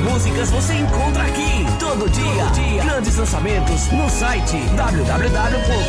músicas você encontra aqui. Todo dia. Grandes lançamentos no site www.radiosul.com.br.